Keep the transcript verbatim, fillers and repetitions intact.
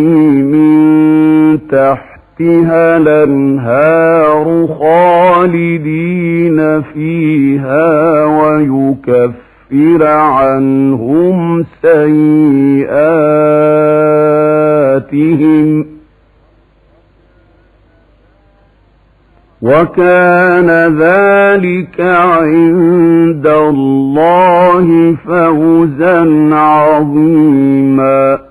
من تحتها الأنهار خالدين فيها ويكفر عنهم سيئاتهم وكان ذلك عند الله فوزا عظيما.